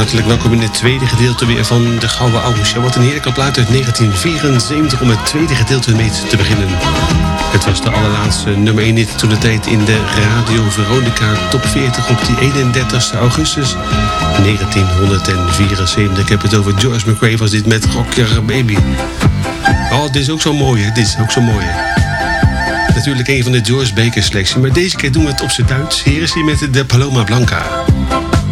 Hartelijk welkom in het tweede gedeelte weer van de Gouden Oude Show. Wat een heerlijke plaat uit 1974 om het tweede gedeelte mee te beginnen. Het was de allerlaatste nummer 1 hit toen de tijd in de Radio Veronica Top 40 op die 31 augustus 1974. Ik heb het over George McRae, was dit met Rock Your Baby. Oh, dit is ook zo mooi, hè? Dit is ook zo mooi, hè? Natuurlijk een van de George Baker selectie, maar deze keer doen we het op zijn Duits. Hier is hij met de Paloma Blanca.